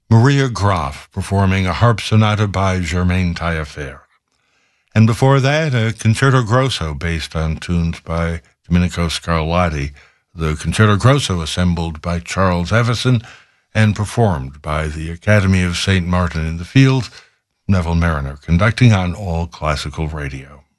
Maria Graf performing a harp sonata by Germaine Taillefer. And before that, a concerto grosso based on tunes by Domenico Scarlatti, the concerto grosso assembled by Charles Evison and performed by the Academy of St. Martin in the Fields, Neville Mariner conducting on All Classical Radio.